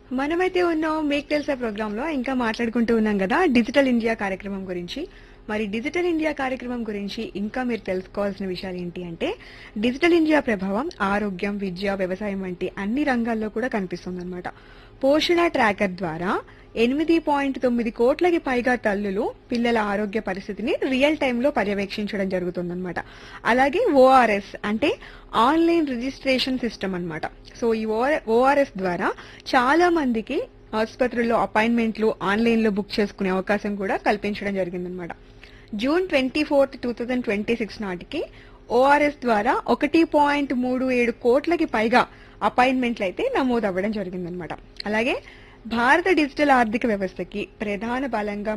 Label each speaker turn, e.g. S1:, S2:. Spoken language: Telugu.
S1: మనమైతే ఉన్నాం మీకు తెలుసా ప్రోగ్రామ్ లో ఇంకా మాట్లాడుకుంటూ ఉన్నాం కదా డిజిటల్ ఇండియా కార్యక్రమం గురించి. మరి డిజిటల్ ఇండియా కార్యక్రమం గురించి ఇంకా మీరు తెలుసుకోవాల్సిన విషయాలు ఏంటి అంటే డిజిటల్ ఇండియా ప్రభావం ఆరోగ్యం, విద్య, వ్యవసాయం వంటి అన్ని రంగాల్లో కూడా కనిపిస్తుందన్నమాట. పోషణ ట్రాకర్ ద్వారా 8.9 కోట్లకి పైగా తల్లులు పిల్లల ఆరోగ్య పరిస్థితిని రియల్ టైంలో పర్యవేక్షించడం జరుగుతుందన్నమాట. అలాగే ఓఆర్ఎస్ అంటే ఆన్లైన్ రిజిస్ట్రేషన్ సిస్టమ్ అన్నమాట. సో ఈ ఓఆర్ఎస్ ద్వారా చాలా మందికి ఆసుపత్రుల్లో అపాయింట్మెంట్లు ఆన్లైన్ లో బుక్ చేసుకునే అవకాశం కూడా కల్పించడం జరిగిందనమాట. జూన్ 24, 2026 నాటికి ఓఆర్ఎస్ ద్వారా 1.37 కోట్లకి పైగా అపాయింట్మెంట్లు అయితే నమోదు అవ్వడం జరిగిందనమాట. అలాగే భారత డిజిటల్ ఆర్థిక వ్యవస్థకి ప్రధాన బలంగా